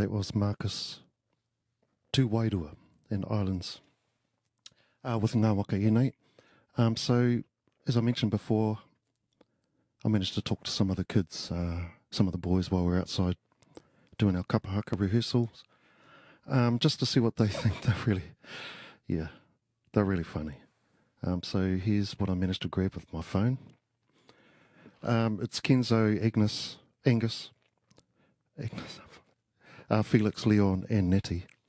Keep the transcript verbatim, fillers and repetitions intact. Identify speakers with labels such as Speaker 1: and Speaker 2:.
Speaker 1: that was Marcus Tuwairua and Islands uh, with Ngā Waka Ienei. Um, so, as I mentioned before, I managed to talk to some of the kids, uh, some of the boys while we were outside doing our kapahaka rehearsals, um, just to see what they think. They're really, yeah, they're really funny. Um, so here's what I managed to grab with my phone. Um, it's Kenzo, Agnes, Angus, Agnes, uh, Felix, Leon, and Natty.